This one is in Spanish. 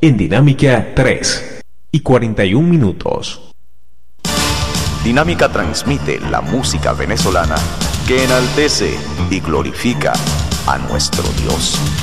en Dinámica 3:41. Dinámica transmite la música venezolana que enaltece y glorifica a nuestro Dios.